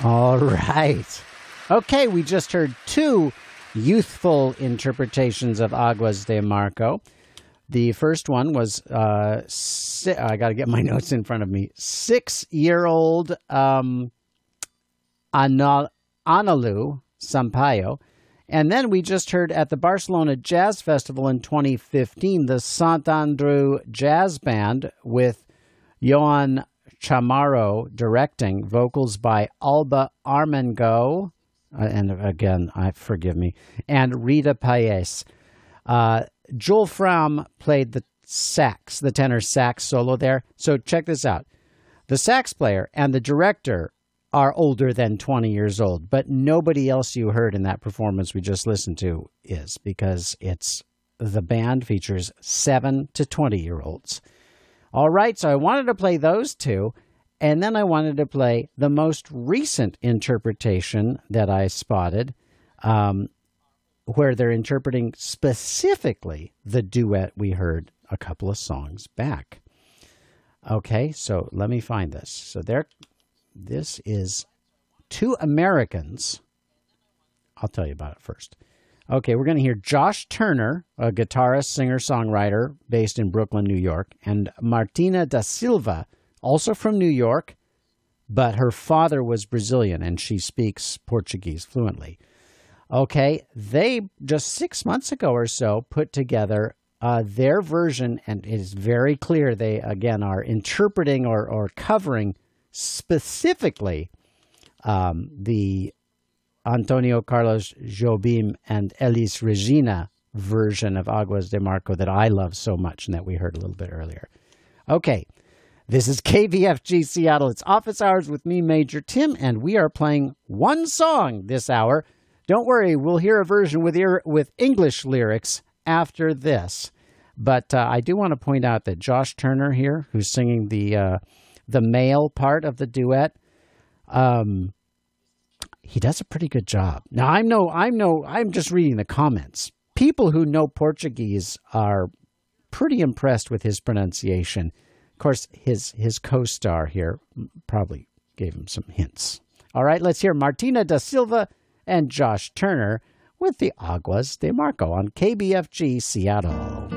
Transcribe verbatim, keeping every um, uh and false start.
All right. Okay, we just heard two youthful interpretations of Aguas de Marco. The first one was, uh, si- I got to get my notes in front of me, six-year-old um, Ana- Analu Sampaio. And then we just heard at the Barcelona Jazz Festival in twenty fifteen, the Sant Andreu Jazz Band with Joan Chamorro directing, vocals by Alba Armengo, uh, and again, I forgive me, and Rita Paez. Uh, Joel Fram played the sax, the tenor sax solo there. So check this out. The sax player and the director are older than twenty years old, but nobody else you heard in that performance we just listened to is, because it's the band features seven to twenty-year-olds. All right, so I wanted to play those two, and then I wanted to play the most recent interpretation that I spotted, um, where they're interpreting specifically the duet we heard a couple of songs back. Okay, so let me find this. So there, this is two Americans. I'll tell you about it first. Okay, we're going to hear Josh Turner, a guitarist, singer, songwriter based in Brooklyn, New York, and Martina da Silva, also from New York, but her father was Brazilian and she speaks Portuguese fluently. Okay, they just six months ago or so put together uh, their version, and it is very clear they, again, are interpreting or, or covering specifically um, the Antonio Carlos Jobim and Elis Regina version of Aguas de Marco that I love so much and that we heard a little bit earlier. Okay, this is K B F G Seattle. It's Office Hours with me, Major Tim, and we are playing one song this hour. Don't worry, we'll hear a version with ear, with English lyrics after this. But uh, I do want to point out that Josh Turner here, who's singing the uh, the male part of the duet, um, he does a pretty good job. Now, I'm no, I'm no, I'm just reading the comments. People who know Portuguese are pretty impressed with his pronunciation. Of course, his his co-star here probably gave him some hints. All right, let's hear Martina da Silva and Josh Turner with the Aguas de Marco on K B F G Seattle.